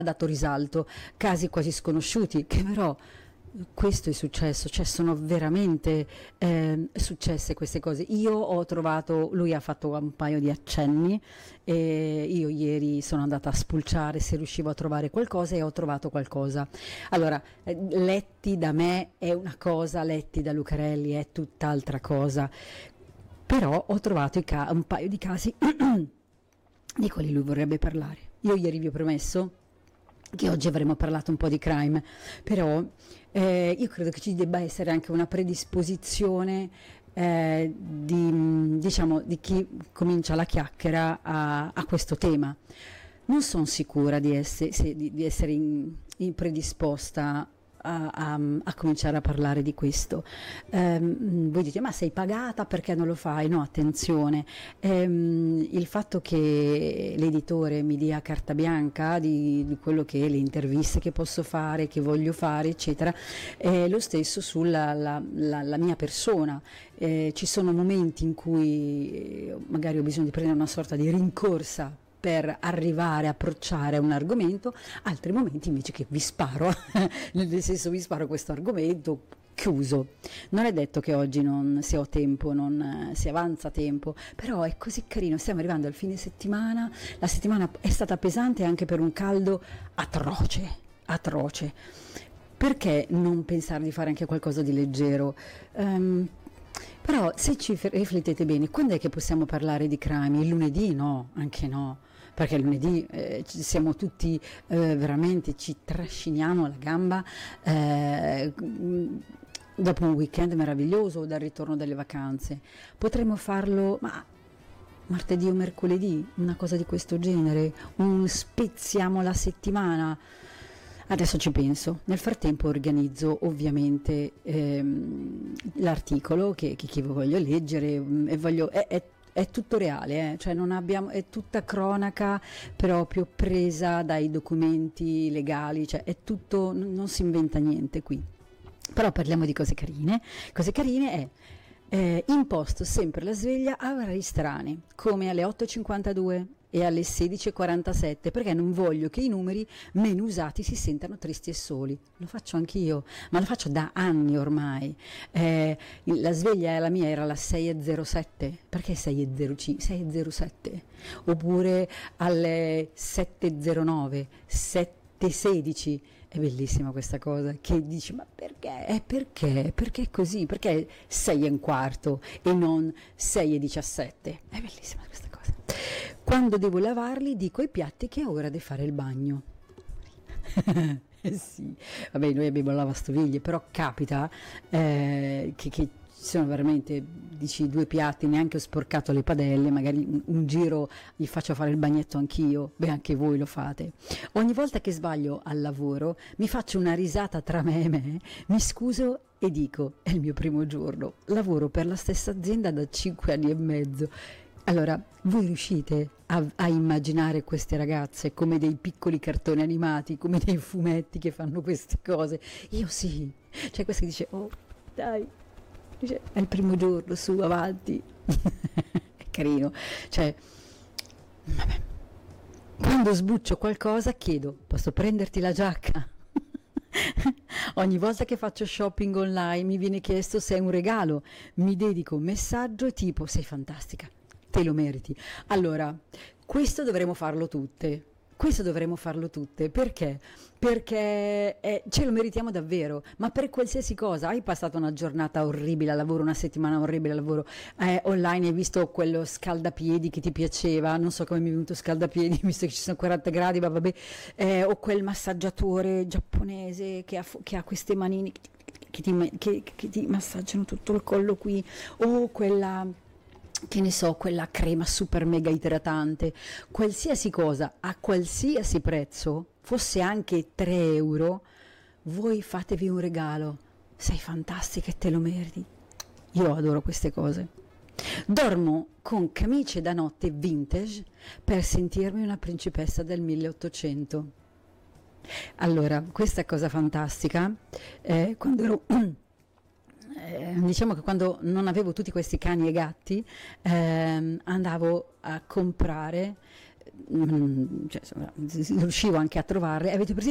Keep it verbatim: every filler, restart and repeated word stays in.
dato risalto, casi quasi sconosciuti, che però questo è successo, cioè sono veramente eh, successe queste cose. Io ho trovato, lui ha fatto un paio di accenni e io ieri sono andata a spulciare se riuscivo a trovare qualcosa e ho trovato qualcosa. Allora, eh, letti da me è una cosa, letti da Lucarelli è tutt'altra cosa, però ho trovato i ca- un paio di casi di quali lui vorrebbe parlare. Io ieri vi ho promesso che oggi avremmo parlato un po' di crime, però eh, io credo che ci debba essere anche una predisposizione eh, di, diciamo, di chi comincia la chiacchiera a, a questo tema. Non sono sicura di essere, se, di, di essere in, in predisposta a, a, a cominciare a parlare di questo. Um, voi dite, ma sei pagata, perché non lo fai? No, attenzione, um, il fatto che l'editore mi dia carta bianca di, di quello che le interviste che posso fare, che voglio fare, eccetera, è lo stesso sulla la, la, la mia persona. Eh, ci sono momenti in cui magari ho bisogno di prendere una sorta di rincorsa per arrivare a approcciare un argomento, altri momenti invece che vi sparo, nel senso vi sparo questo argomento chiuso. Non è detto che oggi non, se ho tempo, non si avanza tempo, però è così carino, stiamo arrivando al fine settimana, la settimana è stata pesante anche per un caldo atroce, atroce. Perché non pensare di fare anche qualcosa di leggero? Um, Però se ci riflettete bene, quando è che possiamo parlare di crime? Il lunedì? No, anche no, perché il lunedì eh, siamo tutti eh, veramente, ci trasciniamo la gamba eh, dopo un weekend meraviglioso dal ritorno dalle vacanze. Potremmo farlo, ma martedì o mercoledì, una cosa di questo genere, un spezziamo la settimana. Adesso ci penso, nel frattempo organizzo ovviamente ehm, l'articolo che, che, che voglio leggere mh, e voglio, è, è, è tutto reale, eh? Cioè non abbiamo, è tutta cronaca proprio presa dai documenti legali, cioè è tutto, n- non si inventa niente qui. Però parliamo di cose carine, cose carine è eh, imposto sempre la sveglia a orari strani, come alle otto e cinquantadue e alle sedici e quarantasette, perché non voglio che i numeri meno usati si sentano tristi e soli. Lo faccio anch'io, ma lo faccio da anni ormai. Eh, la sveglia la mia era alla sei e zero sette, perché sei e zero cinque, sei e zero sette? Oppure alle sette e zero nove, sette e sedici. È bellissima questa cosa, che dici, ma perché? Eh, perché? Perché così? Perché sei e un quarto e non sei e diciassette? È bellissima questa cosa. Quando devo lavarli dico ai piatti che è ora di fare il bagno. Eh sì, vabbè, noi abbiamo la lavastoviglie, però capita eh, che, che ci sono veramente, dici, due piatti, neanche ho sporcato le padelle, magari un, un giro gli faccio fare il bagnetto anch'io, beh, anche voi lo fate. Ogni volta che sbaglio al lavoro mi faccio una risata tra me e me, mi scuso e dico, è il mio primo giorno, lavoro per la stessa azienda da cinque anni e mezzo. Allora, voi riuscite a, a immaginare queste ragazze come dei piccoli cartoni animati, come dei fumetti che fanno queste cose? Io sì, cioè questa che dice, oh dai, dice, è il primo giorno, su, avanti. È carino, cioè, vabbè. Quando sbuccio qualcosa chiedo, posso prenderti la giacca? Ogni volta che faccio shopping online mi viene chiesto se è un regalo, mi dedico un messaggio tipo, sei fantastica, te lo meriti. Allora, questo dovremmo farlo tutte, questo dovremmo farlo tutte, perché? Perché eh, ce lo meritiamo davvero, ma per qualsiasi cosa. Hai passato una giornata orribile al lavoro, una settimana orribile al lavoro, eh, online hai visto quello scaldapiedi che ti piaceva, non so come mi è venuto scaldapiedi, visto che ci sono quaranta gradi, ma vabbè, eh, o quel massaggiatore giapponese che ha, che ha queste manine che ti, che, che ti massaggiano tutto il collo qui, o quella, che ne so, quella crema super mega idratante, qualsiasi cosa a qualsiasi prezzo, fosse anche tre euro, voi fatevi un regalo, sei fantastica e te lo meriti. Io adoro queste cose. Dormo con camicie da notte vintage per sentirmi una principessa del milleottocento. Allora, questa cosa fantastica, eh, quando ero Eh, diciamo che quando non avevo tutti questi cani e gatti, ehm, andavo a comprare mm, cioè, insomma, riuscivo anche a trovarle. Avete presente